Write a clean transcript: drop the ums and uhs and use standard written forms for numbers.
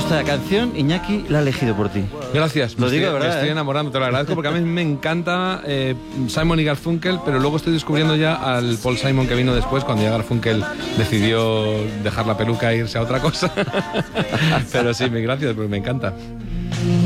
esta canción, Iñaki, la ha elegido por ti. Gracias, Lo digo, me ¿verdad? estoy enamorando, te lo agradezco, porque a mí me encanta Simon y Garfunkel, pero luego estoy descubriendo ya al Paul Simon que vino después, cuando ya Garfunkel decidió dejar la peluca e irse a otra cosa. Pero sí, gracias, porque me encanta.